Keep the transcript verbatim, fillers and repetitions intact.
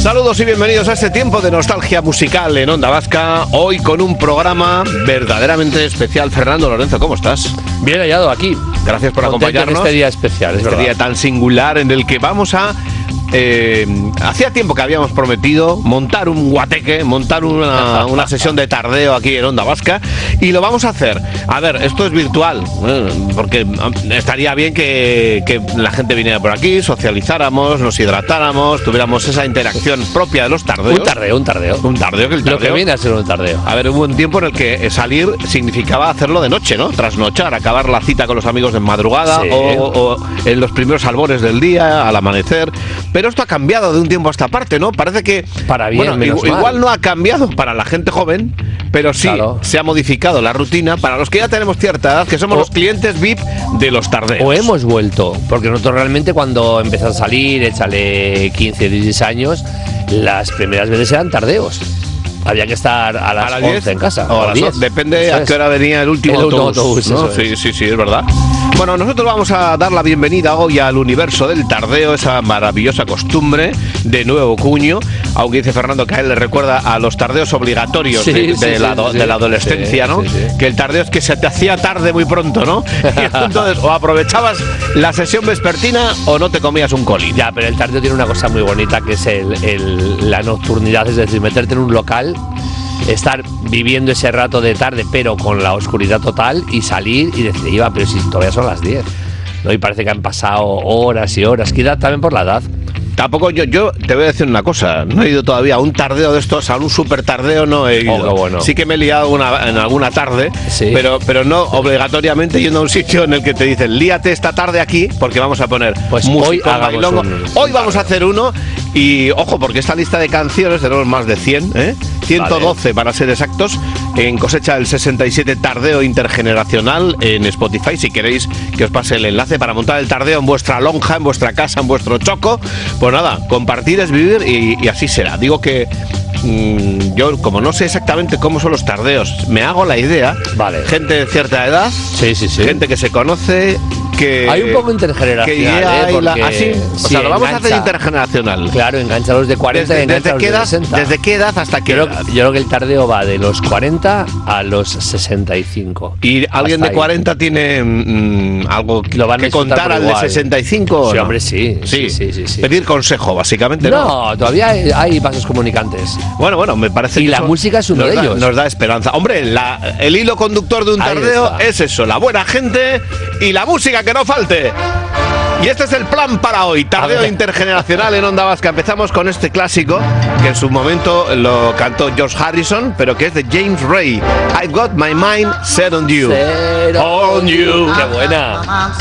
Saludos y bienvenidos a este tiempo de nostalgia musical en Onda Vasca. Hoy con un programa verdaderamente especial. Fernando Lorenzo, ¿cómo estás? Bien hallado aquí. Gracias por Contento acompañarnos. en este día especial, es Este verdad. día tan singular en el que vamos a... Eh, hacía tiempo que habíamos prometido montar un guateque, montar una, una sesión de tardeo aquí en Onda Vasca, y lo vamos a hacer. A ver, esto es virtual, eh, porque estaría bien que, que la gente viniera por aquí, socializáramos, nos hidratáramos, tuviéramos esa interacción propia de los tardeos. Un tardeo, un tardeo. Un tardeo que el tardeo. Lo que viene a ser un tardeo. A ver, hubo un tiempo en el que salir significaba hacerlo de noche, ¿no? Trasnochar, acabar la cita con los amigos de madrugada, Sí. o, o en los primeros albores del día, al amanecer. Pero esto ha cambiado de un tiempo a esta parte, ¿no? Parece que... Para bien, bueno, menos igual, mal. igual no ha cambiado para la gente joven, pero sí Claro. se ha modificado la rutina para los que ya tenemos cierta edad, que somos O- los clientes V I P de los tardeos. O hemos vuelto, porque nosotros realmente cuando empezamos a salir, échale quince, dieciséis años, las primeras veces eran tardeos. Había que estar a las ¿A las once diez? en casa. O a las diez. o- depende Eso a es. qué hora venía el último El último autobús, autobús, ¿no? eso Sí, es. sí, sí, es verdad. Bueno, nosotros vamos a dar la bienvenida hoy al universo del tardeo, esa maravillosa costumbre de nuevo cuño, aunque dice Fernando que a él le recuerda a los tardeos obligatorios Sí, de, sí, de sí, la, do- sí, de la sí. adolescencia, Sí, ¿no? sí, sí. Que el tardeo es que se te hacía tarde muy pronto, ¿no? Y entonces o aprovechabas la sesión vespertina o no te comías un colín. Ya, pero el tardeo tiene una cosa muy bonita que es el, el- la nocturnidad, es decir, meterte en un local, estar viviendo ese rato de tarde, pero con la oscuridad total, y salir y decir, iba, pero si todavía son las diez. ¿No? Y parece que han pasado horas y horas, quizá también por la edad. Tampoco yo, yo te voy a decir una cosa, no he ido todavía a un tardeo de estos, a un super tardeo no he ido. Oh, qué bueno. Sí que me he liado una- en alguna tarde, Sí. pero, pero no obligatoriamente yendo a un sitio en el que te dicen, líate esta tarde aquí, porque vamos a poner Pues música, hoy hagamos bailongo". un- Hoy vamos a hacer uno, y ojo, porque esta lista de canciones tenemos más de cien, ¿eh? ciento doce para ser exactos, en cosecha del sesenta y siete Tardeo Intergeneracional en Spotify. Si queréis que os pase el enlace para montar el tardeo en vuestra lonja, en vuestra casa, en vuestro choco, pues nada, compartir es vivir, y, y así será. Digo que mm, yo, como no sé exactamente cómo son los tardeos, me hago la idea. Vale. Gente de cierta edad, Sí, sí, sí. gente que se conoce, que... Hay un poco intergeneracional, que ya ¿eh? hay la- Porque así, o sí, sea, lo vamos a hacer engancha. intergeneracional. Claro, engancha a los de cuarenta y Desde, engancha desde a los qué de edad, sesenta. ¿Desde qué edad hasta qué Yo edad? creo, yo creo que el tardeo va de los cuarenta a los sesenta y cinco. ¿Y alguien Hasta de ahí. cuarenta tiene mm, algo Lo van a que disfrutar contar por al de igual. sesenta y cinco? o Sí, no? hombre, sí, sí, sí, sí, sí. Pedir consejo, básicamente, ¿no? No, todavía hay, hay vasos comunicantes. Bueno, bueno, me parece Y que la eso música es uno nos de da- ellos. Nos da esperanza. Hombre, la- el hilo conductor de un Ahí tardeo está. es eso, la buena gente y la música que no falte. Y este es el plan para hoy, tardeo ver. intergeneracional en Onda Vasca. Empezamos con este clásico que en su momento lo cantó George Harrison, pero que es de James Ray. I've got my mind set on you. Cero. On you. ¡Qué buena!